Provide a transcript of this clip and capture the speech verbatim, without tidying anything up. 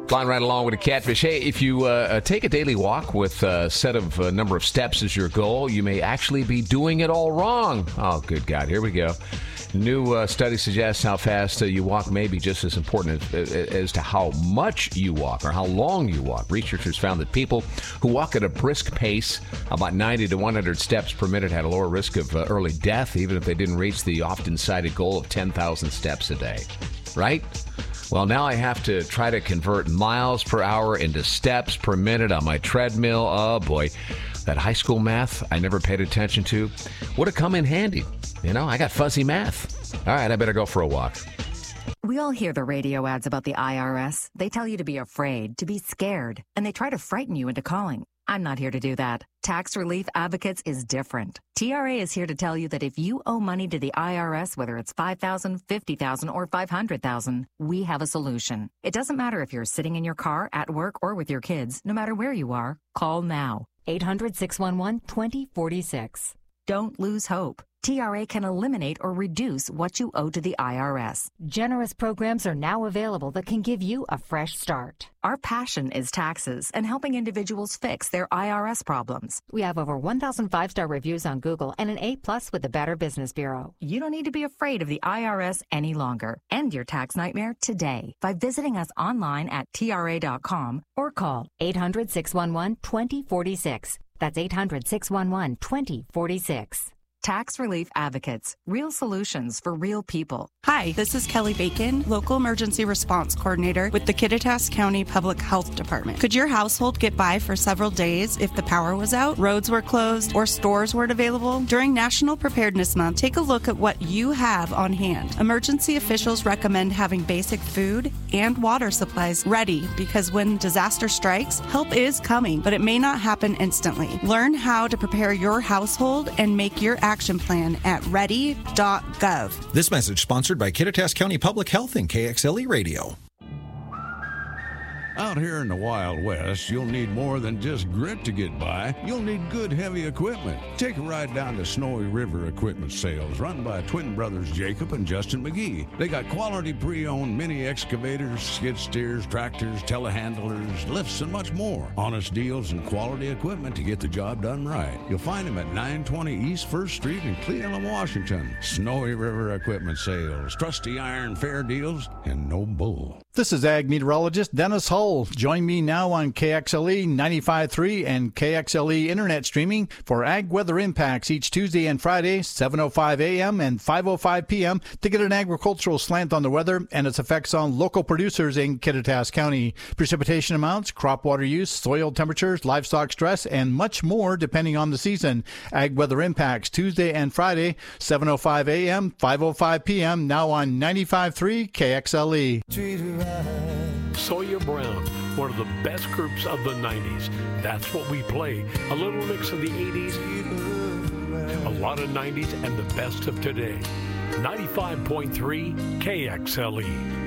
Flying right along with a catfish. Hey, if you uh, take a daily walk with a set of uh, number of steps as your goal, you may actually be doing it all wrong. Oh, good God. Here we go. New uh, study suggests how fast uh, you walk may be just as important as, as to how much you walk or how long you walk. Researchers found that people who walk at a brisk pace, about ninety to one hundred steps per minute, had a lower risk of uh, early death, even if they didn't reach the often cited goal of ten thousand steps a day. Right? Well, now I have to try to convert miles per hour into steps per minute on my treadmill. Oh, boy. That high school math I never paid attention to would have come in handy. You know, I got fuzzy math. All right, I better go for a walk. We all hear the radio ads about the I R S. They tell you to be afraid, to be scared, and they try to frighten you into calling. I'm not here to do that. Tax Relief Advocates is different. T R A is here to tell you that if you owe money to the I R S, whether it's five thousand dollars, fifty thousand dollars, or five hundred thousand dollars, we have a solution. It doesn't matter if you're sitting in your car, at work, or with your kids. No matter where you are, call now. eight hundred, six one one, two zero four six. Don't lose hope. T R A can eliminate or reduce what you owe to the I R S. Generous programs are now available that can give you a fresh start. Our passion is taxes and helping individuals fix their I R S problems. We have over one thousand five-star reviews on Google and an A plus with the Better Business Bureau. You don't need to be afraid of the I R S any longer. End your tax nightmare today by visiting us online at T R A dot com or call eight hundred, six one one, two zero four six. That's eight hundred, six one one, two zero four six. Tax Relief Advocates. Real solutions for real people. Hi, this is Kelly Bacon, Local Emergency Response Coordinator with the Kittitas County Public Health Department. Could your household get by for several days if the power was out, roads were closed, or stores weren't available? During National Preparedness Month, take a look at what you have on hand. Emergency officials recommend having basic food and water supplies ready because when disaster strikes, help is coming, but it may not happen instantly. Learn how to prepare your household and make your action plan at ready dot gov. This message sponsored by Kittitas County Public Health and K X L E Radio. Out here in the Wild West, you'll need more than just grit to get by. You'll need good, heavy equipment. Take a ride down to Snowy River Equipment Sales, run by twin brothers Jacob and Justin McGee. They got quality pre-owned mini excavators, skid steers, tractors, telehandlers, lifts, and much more. Honest deals and quality equipment to get the job done right. You'll find them at nine twenty East First Street in Cleveland, Washington. Snowy River Equipment Sales, trusty iron, fair deals, and no bull. This is Ag Meteorologist Dennis Hull. Join me now on K X L E ninety-five point three and K X L E Internet Streaming for Ag Weather Impacts each Tuesday and Friday, seven oh five a.m. and five oh five p.m. to get an agricultural slant on the weather and its effects on local producers in Kittitas County. Precipitation amounts, crop water use, soil temperatures, livestock stress, and much more depending on the season. Ag Weather Impacts Tuesday and Friday, seven oh five a.m., five oh five p.m. now on ninety-five point three K X L E. Sawyer Brown, one of the best groups of the nineties. That's what we play. A little mix of the eighties, a lot of nineties, and the best of today. ninety-five point three K X L E.